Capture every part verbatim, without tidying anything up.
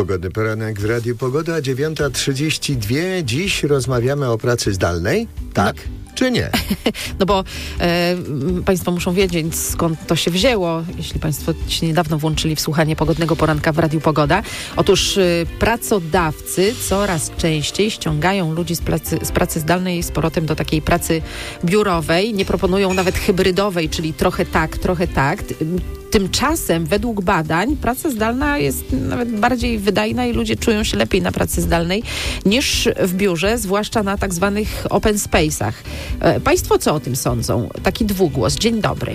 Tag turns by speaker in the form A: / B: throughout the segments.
A: Pogodny poranek w Radiu Pogoda, dziewiąta trzydzieści dwa. Dziś rozmawiamy o pracy zdalnej, tak no. czy nie?
B: No bo e, Państwo muszą wiedzieć, skąd to się wzięło, jeśli Państwo się niedawno włączyli w słuchanie Pogodnego Poranka w Radiu Pogoda. Otóż e, pracodawcy coraz częściej ściągają ludzi z pracy, z pracy zdalnej z powrotem do takiej pracy biurowej. Nie proponują nawet hybrydowej, czyli trochę tak, trochę tak. Tymczasem według badań praca zdalna jest nawet bardziej wydajna i ludzie czują się lepiej na pracy zdalnej niż w biurze, zwłaszcza na tak zwanych open space'ach. E, państwo co o tym sądzą? Taki dwugłos. Dzień dobry.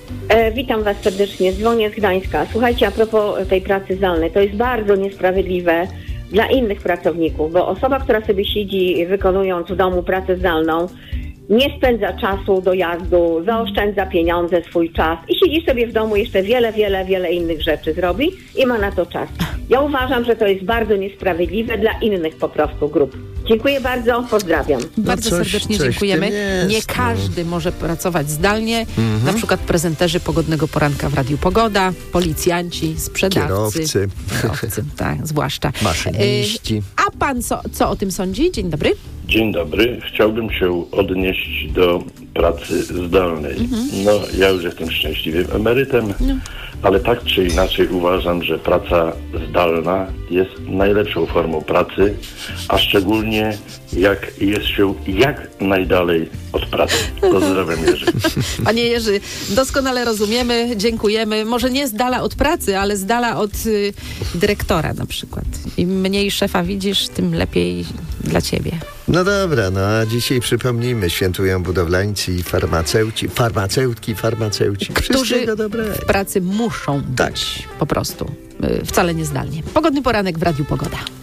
C: E, witam Was serdecznie. Dzwonię z Gdańska. Słuchajcie, a propos tej pracy zdalnej, to jest bardzo niesprawiedliwe dla innych pracowników, bo osoba, która sobie siedzi wykonując w domu pracę zdalną, nie spędza czasu dojazdu, zaoszczędza pieniądze, swój czas i siedzi sobie w domu, jeszcze wiele, wiele, wiele innych rzeczy zrobi i ma na to czas. Ja uważam, że to jest bardzo niesprawiedliwe dla innych po prostu grup. Dziękuję bardzo, pozdrawiam.
B: No bardzo coś, serdecznie coś dziękujemy. Jest, nie każdy no. może pracować zdalnie, mm-hmm. na przykład prezenterzy Pogodnego Poranka w Radiu Pogoda, policjanci, sprzedawcy.
A: Kierowcy.
B: Kierowcy, tak, zwłaszcza.
A: Maszyniści.
B: A pan co, co o tym sądzi? Dzień dobry.
D: Dzień dobry. Chciałbym się odnieść do pracy zdalnej. Mhm. No, ja już jestem szczęśliwym emerytem, no. ale tak czy inaczej uważam, że praca zdalna jest najlepszą formą pracy, a szczególnie jak jest się jak najdalej od pracy. Pozdrawiam, Jerzy.
B: Panie Jerzy, doskonale rozumiemy, dziękujemy. Może nie z dala od pracy, ale z dala od y, dyrektora na przykład. Im mniej szefa widzisz, tym lepiej dla ciebie.
A: No dobra, no a dzisiaj przypomnijmy, świętują budowlańcy i farmaceuci, farmaceutki, farmaceuci.
B: Którzy w pracy muszą
A: tak.
B: być po prostu. Y, wcale nie zdalnie. Pogodny poranek w Radiu Pogoda.